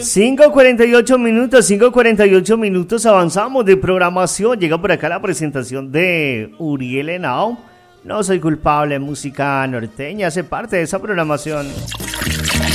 5:48 avanzamos de programación. Llega por acá la presentación de Uriel Henao. No soy culpable, música norteña, hace parte de esa programación.